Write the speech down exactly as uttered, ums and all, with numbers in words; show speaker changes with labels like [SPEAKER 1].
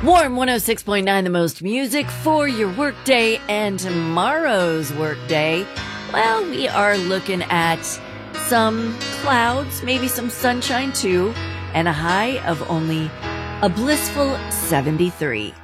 [SPEAKER 1] Warm one oh six point nine, the most music for your workday and tomorrow's workday. Well, we are looking at some clouds, maybe some sunshine too, and a high of only a blissful seventy-three.